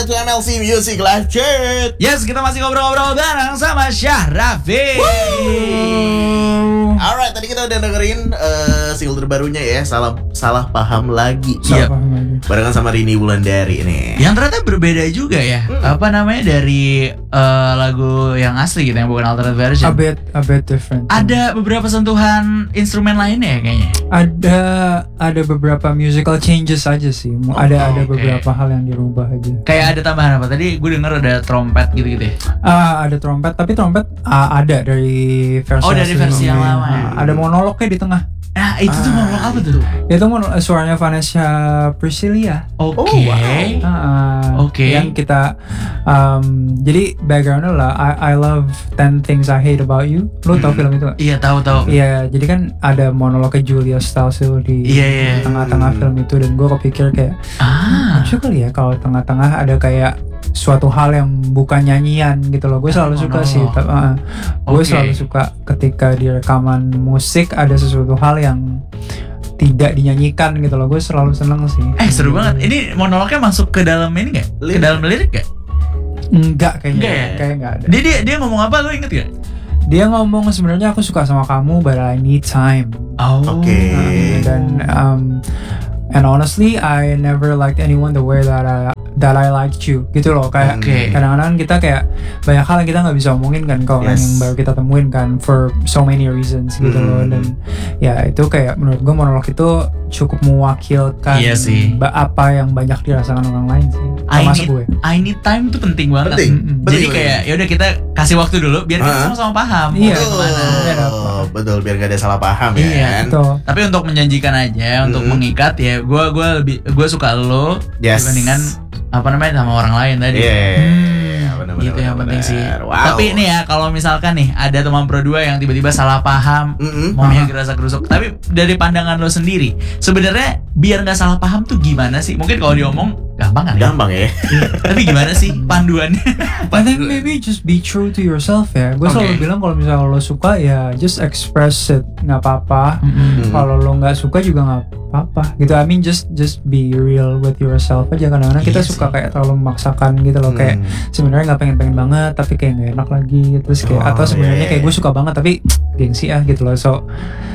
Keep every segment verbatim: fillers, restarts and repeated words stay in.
back to M L C Music Live Chat. Yes, kita masih ngobrol-ngobrol bareng sama Syah Raffi. Alright, tadi kita udah dengerin uh, single terbarunya ya, Salah Salah Paham Lagi. Iya. Barengan sama Rini Wulandari nih. Yang ternyata berbeda juga ya. Hmm. Apa namanya dari uh, lagu yang asli gitu, yang bukan alternate version. A bit, a bit different. Ada beberapa sentuhan instrumen lainnya ya kayaknya. Ada ada beberapa musical changes aja sih. Oh, ada ada okay. beberapa hal yang dirubah aja. Kayak ada tambahan apa? Tadi gue denger ada trompet gitu-gitu ya. Uh, ada trompet, tapi trompet uh, ada dari versi Oh, dari versi yang lama. Uh, ada monolognya di tengah. Nah, itu tuh Ah, monolog apa tuh? Itu monolog, suaranya Vanessa Priscilia. Oke. Oh, wow. Uh, uh, Oke. Yang kita um, jadi backgroundnya lah I, I love ten things I hate about you. Lo tau Hmm. film itu gak? Iya, tahu-tahu. Iya, jadi kan ada monolognya Julia Stiles itu di Iya, iya. tengah-tengah Hmm. film itu, dan gue kepikir kayak Ah. lucu kali ya kalau tengah-tengah ada kayak suatu hal yang bukan nyanyian gitu loh. Gue selalu suka monolog. sih. Uh, gue Oke. selalu suka ketika di rekaman musik ada sesuatu hal yang tidak dinyanyikan gitu loh. Gue selalu seneng sih. Eh, seru banget. Ini monolognya masuk ke dalam ini nggak? Ke Lirik. dalam lirik nggak? Enggak kayaknya. Enggak ya? Kayak enggak ada. Dia dia dia ngomong apa, lu inget gak? Dia ngomong sebenarnya aku suka sama kamu but I need time. Oh. Oke. Uh, dan um, and honestly I never liked anyone the way that I that I liked you gitu loh. Kayak Oke. kadang-kadang kita kayak banyak hal yang kita nggak bisa omongin kan kalau Yes. yang baru kita temuin kan for so many reasons gitu Hmm. loh. Dan ya itu kayak menurut gue monolog itu cukup mewakilkan Iya sih. ba- apa yang banyak dirasakan orang lain sih, I termasuk need, gue. I need time tuh penting banget. Penting. Mm-mm. Penting, Jadi penting. kayak ya udah kita kasih waktu dulu biar kita Hah? sama-sama paham mau Iya. kemana. Iya, ada apa. Oh, betul, biar gak ada salah paham ya Iya. kan. Betul. Tapi untuk menjanjikan aja, untuk Mm-mm. mengikat ya, gue gue lebih gue suka lo Yes. dibandingkan apa namanya sama orang lain tadi. Iya. Hmm. benar, Gitu benar, yang penting benar. sih. Wow. Tapi nih ya kalau misalkan nih ada teman pro dua yang tiba-tiba salah paham, Mm-mm. maunya gerasa gerusuk. Tapi dari pandangan lo sendiri, sebenarnya biar nggak salah paham tuh gimana sih? Mungkin kalau diomong gampang kan? Ya? Gampang ya. Tapi gimana sih panduannya? I think maybe just be true to yourself ya. Gue Oke. selalu bilang kalau misalnya lo suka ya just express it, nggak apa-apa. Mm-mm. Kalau lo nggak suka juga nggak apa-apa gitu. I mean just just be real with yourself aja. Kadang-kadang kita Iya suka sih. kayak terlalu memaksakan gitu loh. Kayak Hmm. sebenarnya nggak pengen-pengen banget tapi kayak nggak enak lagi. Terus kayak Oh, atau sebenarnya iya. kayak gue suka banget tapi gengsi ah gitu loh. So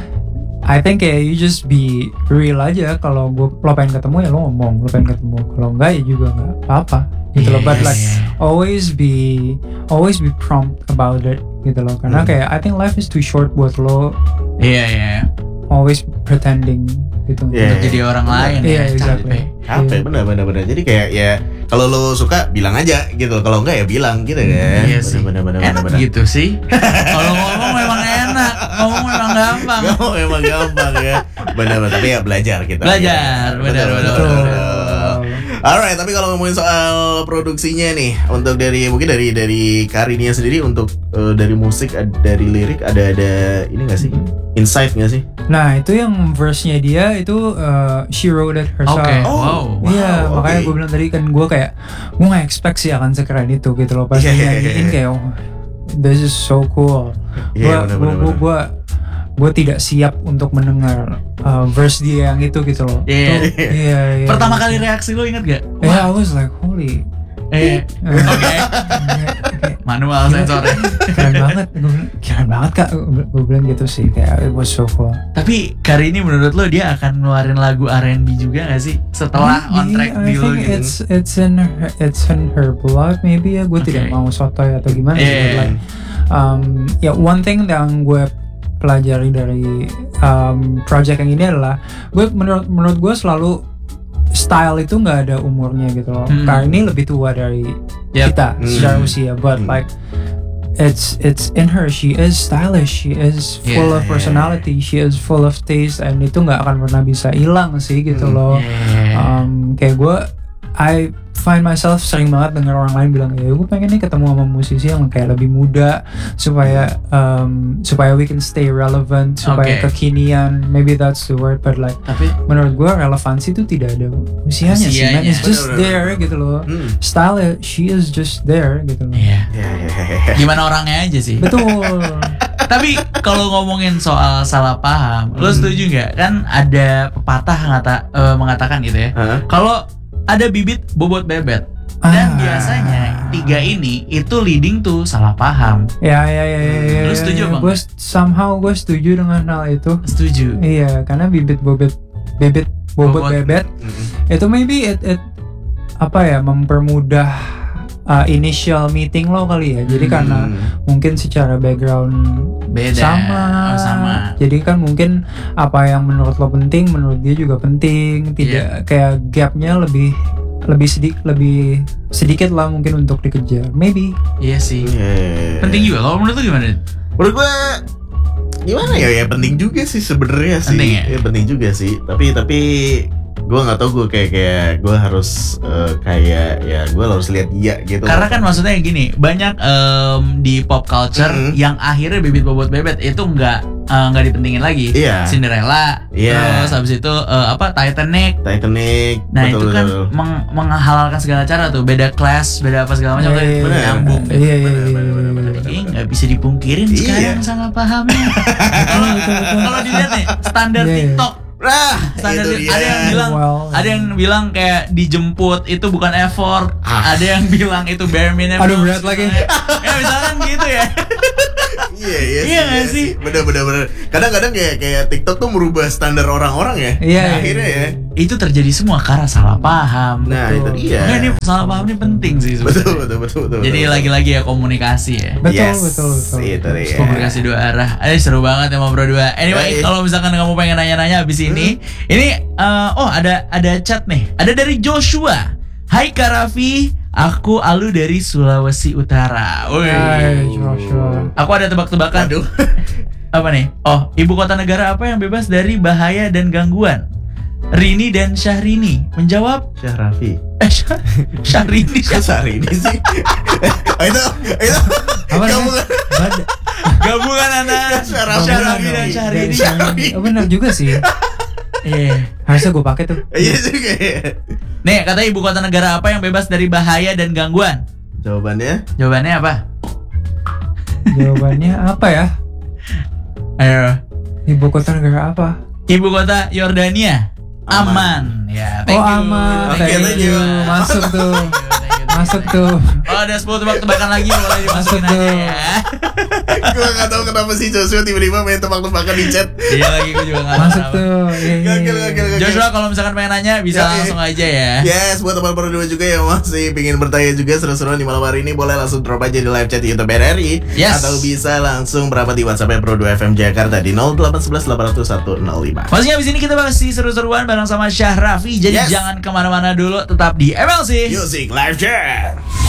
I think kayak you just be real aja. Kalau gue lo pengen ketemu ya lo ngomong, lo pengen ketemu. Kalau enggak ya juga nggak apa-apa gitu loh. But Yes. like always be always be prompt about it gitu loh. Karena Hmm. kayak I think life is too short buat lo Iya iya. always pretending gitu. Iya. Untuk jadi orang lain Iya, ya. exactly. Capek. Apa ya, benar benar benar. Jadi kayak ya kalau lo suka bilang aja gitu. Kalau enggak ya bilang gitu kan. Iya sih. Benar benar benar Enak benar. gitu sih. Kalau ngomong memang enak, ngomong memang gampang. Gampang emang gampang ya. Benar benar. Tapi ya belajar kita. Belajar, Ya. benar, benar, betul. benar. Alright, tapi kalau ngomongin soal produksinya nih, untuk dari mungkin dari dari Karini sendiri untuk eh, dari musik, ad- dari lirik ada ada ini nggak sih? Insight nggak sih? Nah itu yang verse-nya dia itu uh, she wrote it herself. Oke. Oh, Wow. Iya, wow, makanya oke. gue bilang tadi kan gue kayak gue nggak expect sih akan sekeren itu gitu loh. Pas Iya, iya, nyanyiin iya. kayak oh, this is so cool. Iya, benar, Gue benar, gue benar. gue gue tidak siap untuk mendengar uh, verse dia yang itu gitu loh. Iya. Tuh, iya, iya. Pertama kali reaksi lo inget gak? Ya, I was like holy. Eh, Uh, oke. kayak, Manual sensornya. keren banget, gue bilang, keren banget kak, gue bilang gitu sih, kayak it was so cool. Tapi Karini menurut lo dia akan ngeluarin lagu R and B juga gak sih? Setelah on track I di lo think gitu. it's it's in her, it's in her blood maybe ya. Gue Okay. tidak mau sotoy atau gimana sih, Yeah. but like um, ya one thing yang gue pelajari dari um, project yang ini adalah gue menurut menurut gue selalu style itu nggak ada umurnya gitu loh. Hmm. Karena ini lebih tua dari Yep. kita Hmm. secara usia, but Hmm. like it's it's in her. She is stylish. She is full Yeah. of personality. She is full of taste, and itu nggak akan pernah bisa hilang sih gitu Hmm. loh. Yeah. Um, kayak gue, I find myself sering banget denger orang lain bilang, ya gue pengen nih ketemu sama musisi yang kayak lebih muda supaya um, supaya we can stay relevant, supaya Okay. kekinian, maybe that's the word, but like Tapi menurut gue relevansi itu tidak ada usianya sih, man. Usianya. It's just Bener, bener, there bener. gitu loh. Hmm. Style, she is just there gitu loh. iya. Ya, ya, ya, ya. Gimana orangnya aja sih. Betul. Tapi kalau ngomongin soal salah paham, lo setuju nggak? Kan ada pepatah ngata, eh, mengatakan gitu ya. Hah? Kalau ada bibit bobot bebet, Dan Ah. biasanya tiga ini itu leading to salah paham. Ya ya ya ya. ya Lu setuju, Bang? Gue somehow gue setuju dengan hal itu. Setuju. Iya, karena bibit bobot bibit bobot Bobot. bebet Mm-mm. itu maybe it, it apa ya mempermudah uh, initial meeting lo kali ya. Jadi Hmm. karena mungkin secara background Beda. sama, Oh, sama. jadi kan mungkin apa yang menurut lo penting menurut dia juga penting. Tidak kayak gapnya lebih lebih sedikit lebih sedikit lah mungkin untuk dikejar. Maybe. Iya sih. Yeah. Penting juga. Kalau menurut lu gimana? Menurut gue gimana ya ya penting juga sih sebenarnya sih. Penting ya? Ya, penting juga sih. Tapi tapi gue nggak tahu gue kayak kayak gue harus eh, kayak ya gue harus lihat dia gitu. Karena kan maksudnya gini, banyak em, di pop culture Mhm. yang akhirnya bibit bobot bebet itu nggak eh, nggak dipentingin lagi. Iya. Cinderella, Iya. terus habis itu eh, apa Titanic. Titanic. Nah betul, itu kan betul. meng- menghalalkan segala cara tuh, beda kelas, beda apa segala macam, Iya, itu iya, nyambung. Iya iya Benar, iya. benar, benar, benar, benar. Kayaknya nggak bisa dipungkirin Iya. sekarang salah pahamnya. Kalau kalau dilihat nih standar Iya, iya. TikTok, Nah, standar itu TikTok, dia. ada yang bilang Well, ada yang bilang kayak dijemput itu bukan effort, Ah. ada yang bilang itu bare minimum. Aduh, berat lagi. Ya misalkan gitu ya. Iya iya Iya nggak sih? Bener bener bener. Kadang-kadang kayak kayak TikTok tuh merubah standar orang-orang ya. Iya, Nah, iya, akhirnya iya. ya. Itu terjadi semua karena salah paham. Nah itu Betul. dia. Makanya ini salah paham ini penting sih Betul sebenarnya. betul betul betul. Jadi betul. lagi-lagi ya komunikasi ya. Betul, Yes, betul, betul. Itu dia. Komunikasi dua arah. Eh seru banget ya Bro Dua. Anyway, Yoi. kalau misalkan kamu pengen nanya-nanya abis ini, ini eh, oh ada ada chat nih. Ada dari Joshua. Hai Kak Raffi, aku Alu dari Sulawesi Utara. Woi. Hai, Joshua. Aku ada tebak-tebakan. Aduh. Apa nih? Oh, ibu kota negara apa yang bebas dari bahaya dan gangguan? Rini dan Syahrini menjawab. Syahrafi. Eh, Syah- Syahrini. Kok sehari ini sih? Oh, itu itu. Apa Kamu namanya? Bad- Gabungan anak Syahrini. Syahrini dan Syahrini. Syahrini. Oh, benar juga sih. Iya. Harusnya gue pakai tuh. Iya juga ya. Nih, kata ibu kota negara apa yang bebas dari bahaya dan gangguan? Jawabannya Jawabannya apa? Jawabannya apa ya? Ayo. Ibu kota negara apa? Ibu kota Yordania. Aman. Ya, thank Oh you. aman, Oke, thank thank you. you. Masuk tuh, Thank you, thank you, thank you. masuk tuh. Oh, ada sepuluh tebak-tebakan lagi boleh dimasukin Masuk aja tuh. ya. gue gak tahu kenapa sih Joshua tiba-tiba main tebak-tebakan di chat. Iya lagi gue juga nggak Masuk tahu. tuh. Iya, iya, Gakil, iya. gakil, gakil. Joshua kalau misalkan pengen nanya bisa Ya, langsung aja ya. Yes, buat teman Pro dua juga yang masih pingin bertanya juga seru-seruan di malam hari ini, boleh langsung drop aja di live chat YouTube R R I. Yes. Atau bisa langsung berapat di WhatsApp Pro dua F M Jakarta di nol delapan satu satu delapan nol satu nol lima. Masih abis ini kita masih seru-seruan bareng sama Syah Raffi. Jadi Yes. jangan kemana-mana dulu, tetap di M L C. Music Live Chat.